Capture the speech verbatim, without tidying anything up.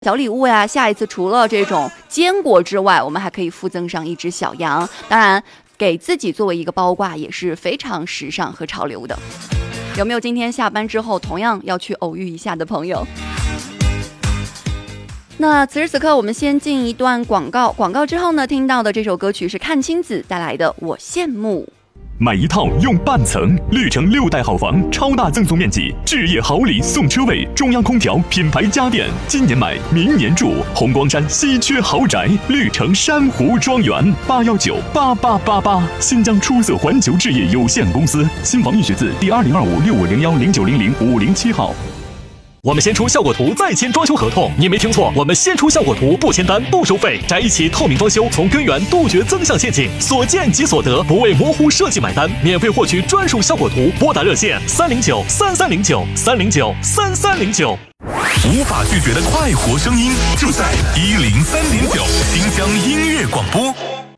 小礼物呀，下一次除了这种坚果之外，我们还可以附赠上一只小羊。当然，给自己作为一个包挂也是非常时尚和潮流的。有没有今天下班之后同样要去偶遇一下的朋友？那此时此刻，我们先进一段广告。广告之后呢，听到的这首歌曲是阚清子带来的《我羡慕》。 买一套用半层，绿城六代好房，超大赠送面积，置业好礼送车位，中央空调，品牌家电，今年买，明年住。红光山稀缺豪宅，绿城珊瑚庄园，八幺九八八八八。新疆出色环球置业有限公司，新房预选字第二零二五六五零幺零九零零五零七号。 我们先出效果图，再签装修合同。你没听错，我们先出效果图，不签单，不收费。宅一起透明装修，从根源杜绝增项陷阱，所见即所得，不为模糊设计买单。免费获取专属效果图，拨打热线三零九三三零九三零九三三零九。 无法拒绝的快活声音，就在一零三点九新疆音乐广播。